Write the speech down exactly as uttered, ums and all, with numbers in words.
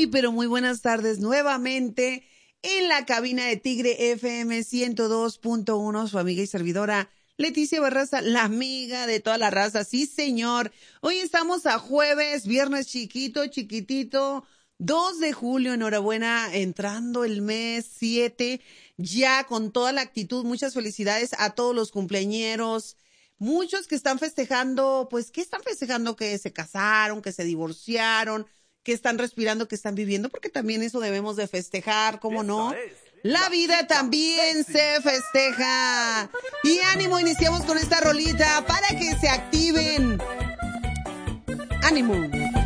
Muy, pero muy buenas tardes nuevamente en la cabina de Tigre F M ciento dos punto uno, su amiga y servidora Leticia Barraza, la amiga de toda la raza. Sí, señor. Hoy estamos a jueves, viernes chiquito, chiquitito, dos de julio. Enhorabuena, entrando el mes siete, ya con toda la actitud. Muchas felicidades a todos los cumpleañeros. Muchos que están festejando, pues, ¿qué están festejando? Que se casaron, que se divorciaron, que están respirando, que están viviendo, porque también eso debemos de festejar, ¿cómo no? La vida también se festeja. Y ánimo, iniciamos con esta rolita para que se activen. ¡Ánimo!